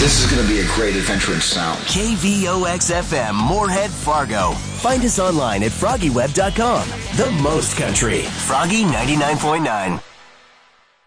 This is going to be a great adventure in sound. KVOX-FM, Moorhead, Fargo. Find us online at FroggyWeb.com. The most country. Froggy 99.9.